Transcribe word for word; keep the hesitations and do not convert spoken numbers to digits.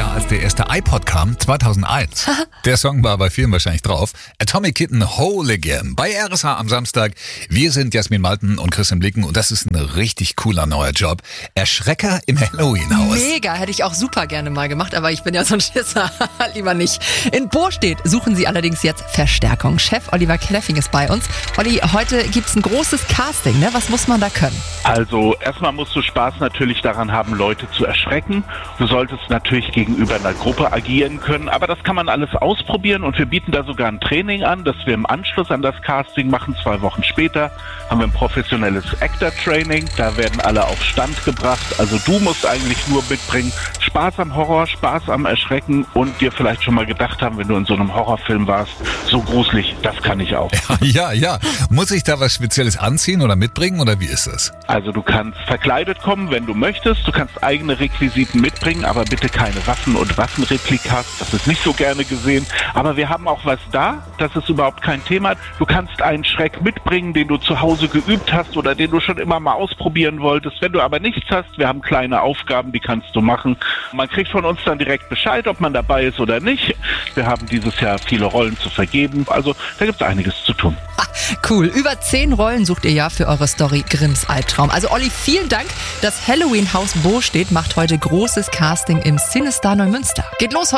Jahr, als der erste iPod kam, zweitausendeins. Der Song war bei vielen wahrscheinlich drauf. Atomic Kitten Whole Again bei R S H am Samstag. Wir sind Jasmin Malten und Christian Blicken und das ist ein richtig cooler neuer Job. Erschrecker im Halloween-Haus. Mega, hätte ich auch super gerne mal gemacht, aber ich bin ja so ein Schisser. Lieber nicht. In Bostedt suchen sie allerdings jetzt Verstärkung. Chef Oliver Kleffing ist bei uns. Olli, heute gibt's ein großes Casting, ne? Was muss man da können? Also erstmal musst du Spaß natürlich daran haben, Leute zu erschrecken. Du solltest natürlich gegenüber einer Gruppe agieren können, aber das kann man alles ausprobieren und wir bieten da sogar ein Training an, das wir im Anschluss an das Casting machen. Zwei Wochen später haben wir ein professionelles Actor-Training, da werden alle auf Stand gebracht. Also du musst eigentlich nur mitbringen Spaß am Horror, Spaß am Erschrecken und dir vielleicht schon mal gedacht haben, wenn du in so einem Horrorfilm warst, so gruselig, das kann ich auch. Ja, ja. Muss ich da was Spezielles anziehen oder mitbringen oder wie ist das? Also du kannst verkleidet kommen, wenn du möchtest. Du kannst eigene Requisiten mitbringen, aber bitte keine Waffen und Waffenreplikas. Das ist nicht so gerne gesehen. Aber wir haben auch was da. Das ist überhaupt kein Thema. Du kannst einen Schreck mitbringen, den du zu Hause geübt hast oder den du schon immer mal ausprobieren wolltest. Wenn du aber nichts hast, wir haben kleine Aufgaben, die kannst du machen. Man kriegt von uns dann direkt Bescheid, ob man dabei ist oder nicht. Wir haben dieses Jahr viele Rollen zu vergeben. Also da gibt es einiges zu tun. Ah, cool. Über zehn Rollen sucht ihr ja für eure Story Grimms Albtraum. Also Olli, vielen Dank. Das Halloween-Haus Bostedt macht heute großes Casting im Cinestar Neumünster. Geht los heute.